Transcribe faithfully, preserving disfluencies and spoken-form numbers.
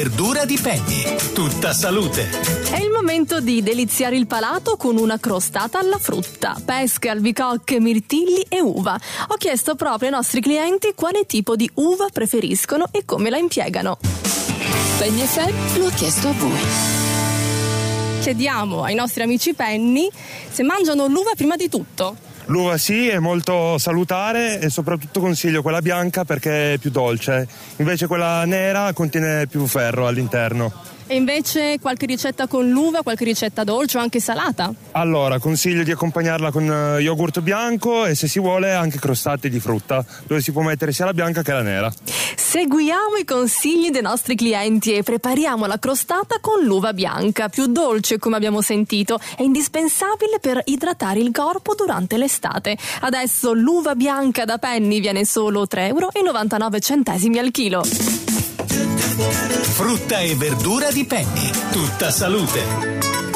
Verdura di Penny, tutta salute. È il momento di deliziare il palato con una crostata alla frutta, pesche, albicocche, mirtilli e uva. Ho chiesto proprio ai nostri clienti quale tipo di uva preferiscono e come la impiegano. Penny F M lo ha chiesto a voi. Chiediamo ai nostri amici Penny se mangiano l'uva prima di tutto. L'uva sì, è molto salutare e soprattutto consiglio quella bianca perché è più dolce, invece quella nera contiene più ferro all'interno. E invece qualche ricetta con l'uva, qualche ricetta dolce o anche salata? Allora, consiglio di accompagnarla con yogurt bianco e se si vuole anche crostate di frutta, dove si può mettere sia la bianca che la nera. Seguiamo i consigli dei nostri clienti e prepariamo la crostata con l'uva bianca, più dolce come abbiamo sentito, è indispensabile per idratare il corpo durante l'estate. Adesso l'uva bianca da Penny viene solo tre virgola novantanove euro al chilo. Frutta e verdura di Penny, tutta salute.